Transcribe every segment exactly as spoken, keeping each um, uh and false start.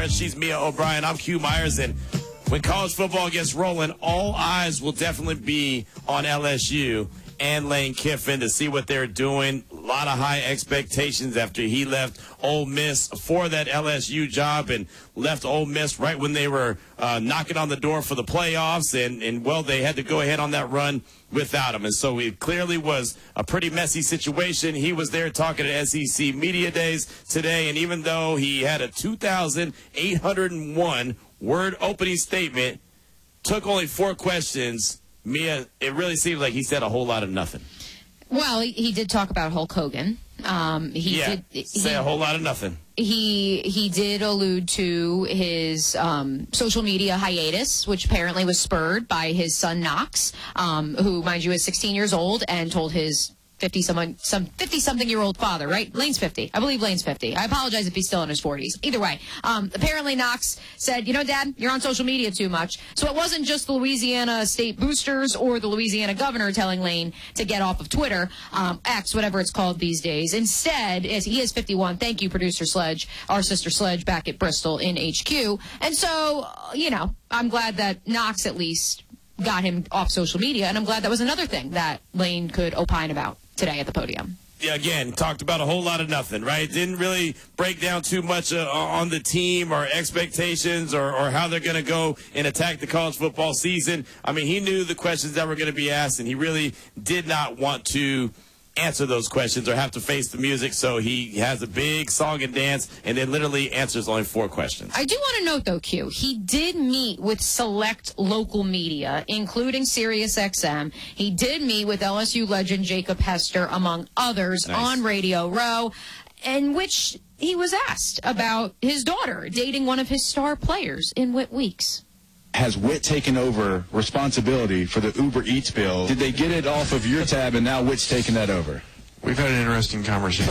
Myers. She's Mia O'Brien. I'm Q Myers. And when college football gets rolling, all eyes will definitely be on L S U and Lane Kiffin to see what they're doing. A lot of high expectations after he left Ole Miss for that L S U job and left Ole Miss right when they were uh, knocking on the door for the playoffs. And, and, well, they had to go ahead on that run without him. And so it clearly was a pretty messy situation. He was there talking at S E C Media Days today. And even though he had a two thousand eight hundred one word opening statement, took only four questions, Mia, it really seems like he said a whole lot of nothing. Well, he, he did talk about Hulk Hogan. Um, he yeah, did he, say a whole lot of nothing. He he did allude to his um, social media hiatus, which apparently was spurred by his son Knox, um, who, mind you, is sixteen years old and told his fifty-something some fifty-something-year-old father, right? Lane's fifty. I believe Lane's fifty. I apologize if he's still in his forties. Either way, um, apparently Knox said, you know, Dad, you're on social media too much. So it wasn't just the Louisiana State boosters or the Louisiana governor telling Lane to get off of Twitter, um, X, whatever it's called these days. Instead, as he is fifty-one, thank you, producer Sledge, our sister Sledge back at Bristol in H Q. And so, you know, I'm glad that Knox at least got him off social media, and I'm glad that was another thing that Lane could opine about today at the podium. Yeah, again, talked about a whole lot of nothing, right? Didn't really break down too much uh, on the team or expectations or, or how they're going to go and attack the college football season. I mean, he knew the questions that were going to be asked, and he really did not want to answer those questions or have to face the music, so he has a big song and dance and then literally answers only four questions. I do want to note, though, Q, he did meet with select local media, including Sirius X M. He did meet with L S U legend Jacob Hester, among others, nice. on Radio Row, in which he was asked about his daughter dating one of his star players in Whit Weeks. Has Whit taken over responsibility for the Uber Eats bill? Did they get it off of your tab and now Whit's taking that over? We've had an interesting conversation.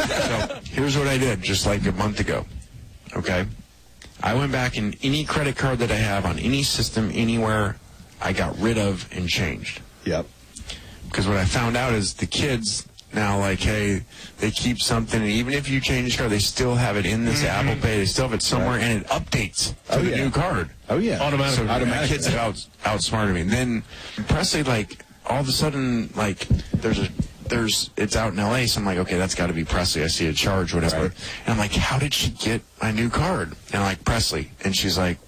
So here's what I did just like a month ago, okay? I went back and any credit card that I have on any system anywhere, I got rid of and changed. Yep. Because what I found out is the kids now, like, hey, they keep something, and even if you change card, they still have it in this mm-hmm. Apple Pay. They still have it somewhere, right. and it updates to oh, the yeah. new card. Oh, yeah. Automatically. So Automatic. My kids have out, outsmarted me. And then Presley, like, all of a sudden, like, there's a, there's, it's out in L A, so I'm like, okay, that's got to be Presley. I see a charge, whatever. Right. And I'm like, how did she get my new card? And I'm like, Presley. And she's like,